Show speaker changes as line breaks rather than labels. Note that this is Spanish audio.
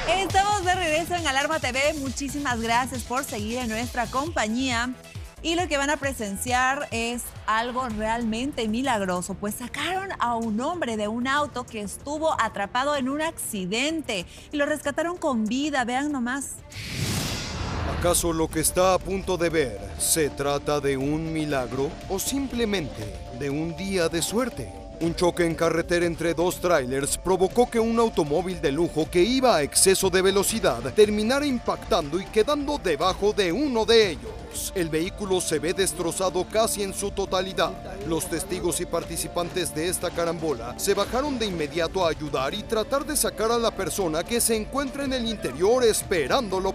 Estamos de regreso en Alarma TV. Muchísimas gracias por seguir en nuestra compañía. Y lo que van a presenciar es algo realmente milagroso, pues sacaron a un hombre de un auto que estuvo atrapado en un accidente y lo rescataron con vida. Vean nomás.
¿Acaso lo que está a punto de ver se trata de un milagro o simplemente de un día de suerte? Un choque en carretera entre dos tráilers provocó que un automóvil de lujo que iba a exceso de velocidad terminara impactando y quedando debajo de uno de ellos. El vehículo se ve destrozado casi en su totalidad. Los testigos y participantes de esta carambola se bajaron de inmediato a ayudar y tratar de sacar a la persona que se encuentra en el interior esperándolo